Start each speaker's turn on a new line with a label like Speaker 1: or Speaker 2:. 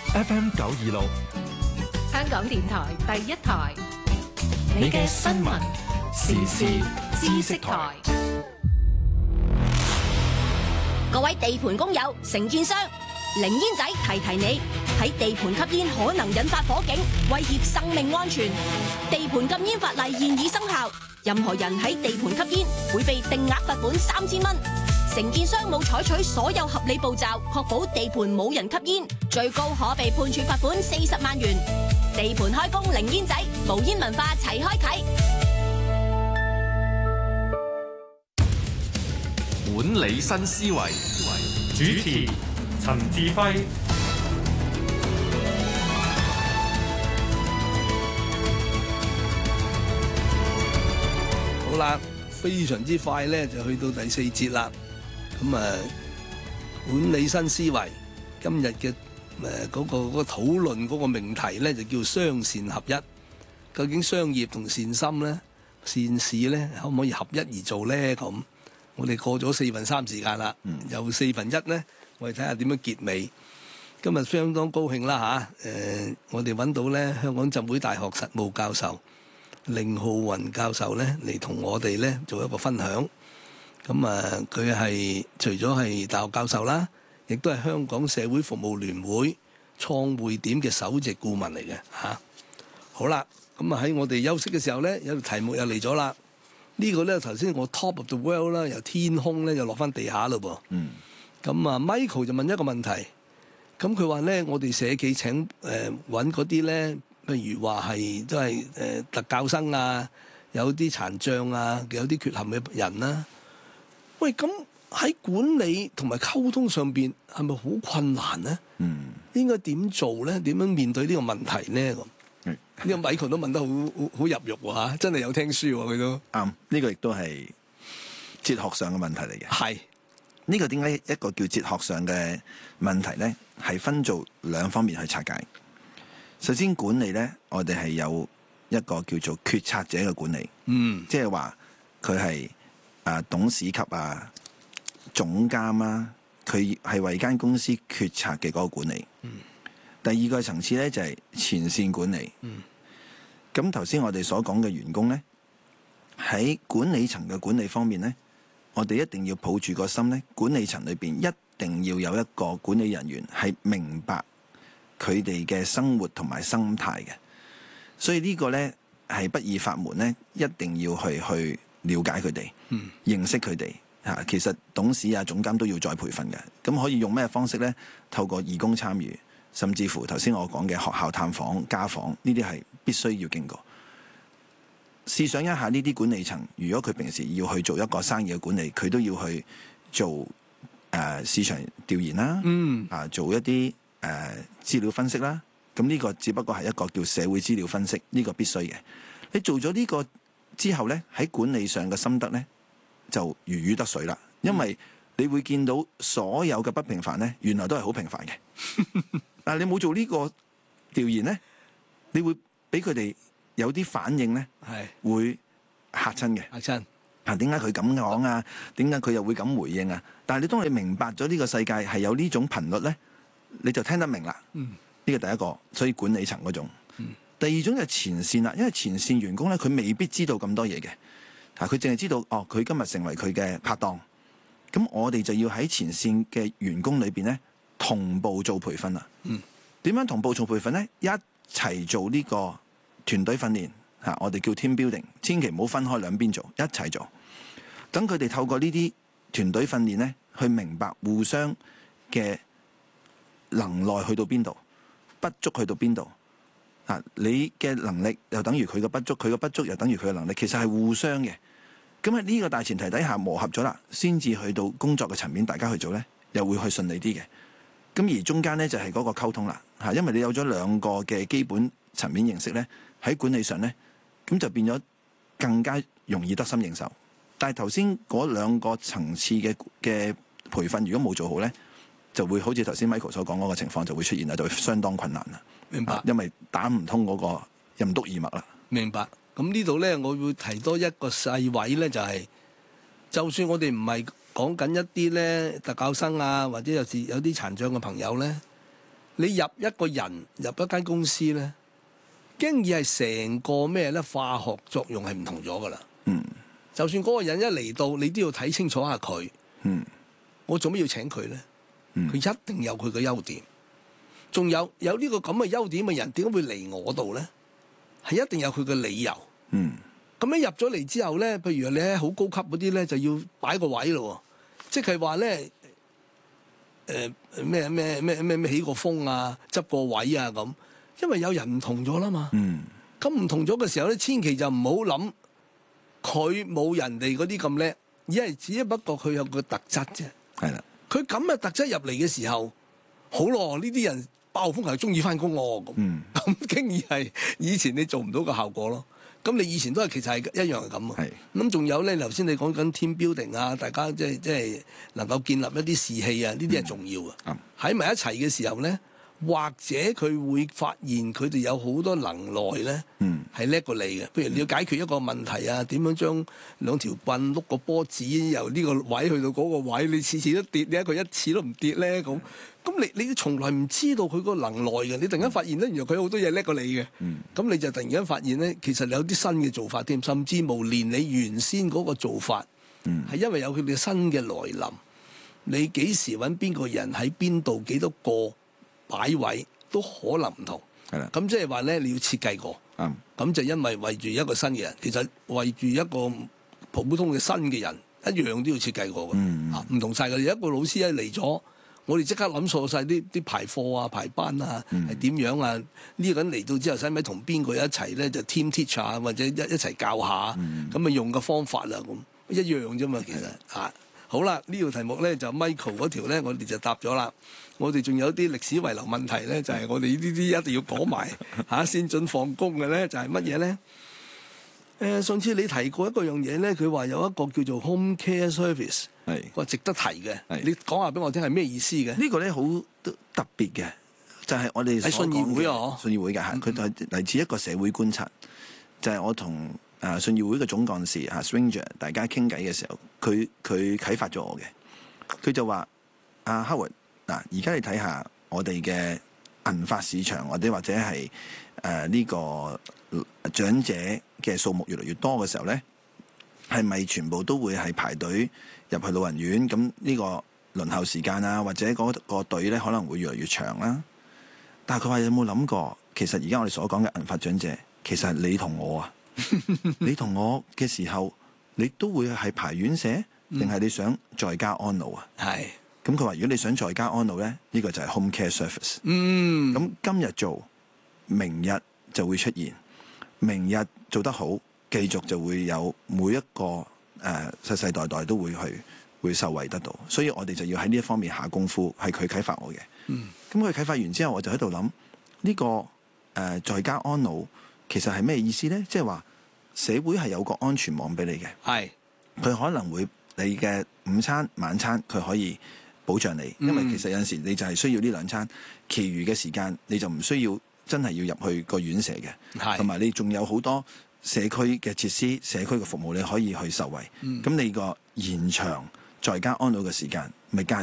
Speaker 1: FM 926，
Speaker 2: 香港電台第一台，你嘅新聞時事知識台。
Speaker 3: 各位地盤工友、承建商，零煙仔提你，喺地盤吸煙可能引發火警，威脅生命安全。地盤禁煙法例現已生效，任何人喺地盤吸煙會被定額罰款3000蚊。承建商冇採取所有合理步驟，確保地盤冇人吸煙，最高可被判處罰款40萬元。地盤開工零煙仔，無煙文化齊開啓。
Speaker 1: 管理新思維，
Speaker 4: 主持陳志輝。
Speaker 5: 好啦，非常之快咧，就去到第4節啦。咁管理新思維，今日嘅嗰個討論嗰個命題咧，就叫商善合一。究竟商業同善心咧、善事咧，可唔可以合一而做咧？咁我哋過咗3/4時間啦，有1/4咧，我哋睇下點樣結尾。今日相當高興啦嚇！我哋揾到咧香港浸會大學實務教授凌浩雲教授咧嚟同我哋咧做一個分享。咁佢係除咗係大學教授啦，亦都係香港社會服務聯會創匯點嘅首席顧問嚟嘅嚇。好啦，咁喺我哋休息嘅時候咧，有個題目又嚟咗啦。呢個咧頭先我 top of the world 啦，由天空咧又落翻地下嘞噃。咁Michael 就問一個問題，咁佢話咧，我哋社企請揾嗰啲咧，譬如話係都係特教生啊，有啲殘障啊，有啲缺陷嘅人啦。喂，咁喺管理同埋溝通上邊係咪好困難咧？應該點做咧？點樣面對呢個問題咧？咁呢個Michael都問得好入肉喎嚇，真係有聽書喎佢都
Speaker 6: 啱。呢個亦都係哲學上嘅問題嚟嘅。
Speaker 5: 係
Speaker 6: 呢個點解一個叫哲學上嘅問題咧？係分做2方面去拆解。首先管理咧，我哋係有一個叫做決策者嘅管理，即係話佢係董事級啊、總監啊，佢係為間公司決策嘅嗰個管理。第二個層次咧就係前線管理。咁頭先我哋所講嘅員工咧，喺管理層嘅管理方面咧，我哋一定要抱住個心咧，管理層裏邊一定要有一個管理人員係明白佢哋嘅生活同埋心態嘅。所以呢個咧係不二法門咧，一定要去了解佢哋，認識佢哋嚇。其實董事啊、總監都要再培訓嘅。咁可以用咩方式咧？透過義工參與，甚至乎頭先我講嘅學校探訪、家訪，呢啲係必須要經過。試想一下，呢啲管理層，如果佢平時要去做一個生意嘅管理，佢都要去做市場調研啦，做一啲資料分析啦。咁呢個只不過係一個叫社會資料分析，呢個必須嘅。你做咗呢個之後呢，喺管理上嘅心得呢，就如魚得水啦。因為你會見到所有嘅不平凡呢，原來都係好平凡嘅。但係你冇做呢個調研呢，你會俾佢哋有啲反應呢，係會嚇親嘅。嚇親啊！點解佢咁講啊？點解佢又會咁回應啊？但係你當你明白咗呢個世界係有呢種頻率呢，你就聽得明啦。呢個第一個，所以管理層嗰種。第二種就係前線啦，因為前線員工咧，佢未必知道咁多嘢嘅。佢淨係知道佢今日成為佢嘅拍檔。咁我哋就要喺前線嘅員工裏邊咧，同步做培訓啦。點樣同步做培訓咧？一齊做呢個團隊訓練嚇，我哋叫 team building， 千祈唔好分開兩邊做，一齊做。等佢哋透過呢啲團隊訓練咧，去明白互相嘅能耐去到邊度，不足去到邊度。你嘅能力又等於佢嘅不足，佢嘅不足又等於佢嘅能力，其實係互相嘅。咁喺呢個大前提底下磨合咗啦，先至去到工作嘅層面，大家去做呢，又會去順利啲嘅。咁而中間呢，就係嗰個溝通啦，因為你有咗兩個嘅基本層面認識呢，喺管理上呢，咁就變咗更加容易得心應手。但係頭先嗰2個層次嘅培訓，如果冇做好呢，就會好似頭先 Michael 所講嗰個情況就會出現啦，就會相當困難啦。明白，因為打唔通嗰個任督二脈啦。明白。咁呢度咧，我會提多一個細位咧，就算我哋唔係講緊一啲咧特教生啊，或者有啲殘障嘅朋友咧，
Speaker 5: 你入一個人入一間公司咧，經已係成個咩咧化學作用係唔同咗噶啦。就算嗰個人一嚟到，你都要睇清楚下佢。我做咩要請佢咧？佢一定有佢嘅優點。仲有呢個咁嘅優點嘅人，點解會嚟我度咧？係一定有佢嘅理由。咁樣入咗嚟之後咧，譬如你喺好高級嗰啲咧，就要擺個位咯。即係話咧，咩起個風啊，執個位啊咁。因為有人唔同咗啦嘛。咁唔同咗嘅時候咧，千祈就唔好諗佢冇人哋嗰啲咁叻，而係只不過佢有個特質啫。
Speaker 6: 係啦，
Speaker 5: 佢咁嘅特質入嚟嘅時候，好咯，呢啲人爆風係中意翻工喎。咁經已係以前你做唔到個效果咯。咁你以前都係其實係一樣係咁啊。咁仲有咧，頭先你講緊 team building 啊，大家即係能夠建立一啲士氣啊，呢啲係重要啊。喺埋一齊嘅時候咧，或者佢會發現佢哋有好多能耐咧，係叻過你嘅。譬如你要解決一個問題啊，點樣將兩條棍碌個波子由呢個位去到嗰個位，你次次都跌，你一個一次都唔跌咧咁。咁你從來唔知道佢個能耐嘅，你突然間發現咧，原來佢好多嘢叻過你嘅。咁你就突然間發現咧，其實有啲新嘅做法添，甚至無連你原先嗰個做法，係因為有佢哋新嘅來臨。你幾時揾邊個人喺邊度，幾多個擺位都可能唔同。係啦，咁即係話咧，你要設計過。咁就因為圍住一個新嘅人，其實圍住一個普通嘅新嘅人一樣都要設計過嘅。唔同晒嘅，有一個老師一嚟咗。我哋即刻諗錯晒啲排課啊、排班啊，係點樣啊？呢個人嚟到之後，使唔使同邊個一齊咧？就 team teacher 啊，或者一齊教下，咁啊用個方法啦，咁一樣啫嘛。其實好啦，呢條題目咧就 Michael 嗰條咧，我哋就答咗啦。我哋仲有啲歷史遺留問題咧，就係我哋呢啲一定要講埋先準放工嘅咧，就係乜嘢咧？上次你提過一個樣嘢咧，佢話有一個叫做 home care service， 話值得提嘅。你講下俾我聽係咩意思嘅？
Speaker 6: 呢個咧好特別嘅，就係我哋
Speaker 5: 喺信義會啊，
Speaker 6: 信義會嘅佢係嚟自一個社會觀察，就係我同信義會嘅總幹事Swinger 大家傾偈嘅時候，佢啟發咗我嘅。佢就話Howard 嗱，而家你睇下我哋嘅銀髮市場，或者係呢個長者嘅數目越嚟越多嘅時候咧，係咪全部都會係排隊入去老人院？咁呢個輪候時間啊，或者嗰個隊咧可能會越嚟越長啦。但係佢話有冇諗過，其實而家我哋所講嘅銀髮長者，其實係你同我啊，你同我嘅時候，你都會係排院舍，定係你想在家安老啊？係。咁佢話如果你想在家安老咧，呢個就係 home care service。咁今日做，明日就會出現。明日做得好，繼續就會有每一個世世代代都會受惠得到，所以我哋就要喺呢一方面下功夫，係佢啟發我嘅。咁佢啟發完之後，我就喺度諗呢個在家安老其實係咩意思呢？即係話社會係有個安全網俾你嘅，係佢可能會你嘅午餐晚餐佢可以保障你，因為其實有陣時你就係需要呢兩餐，其餘嘅時間你就唔需要真係要入去個院舍嘅，同埋你仲有好多社區嘅設施、社區嘅服務你可以去受惠。咁你個延長在家安老嘅時間咪間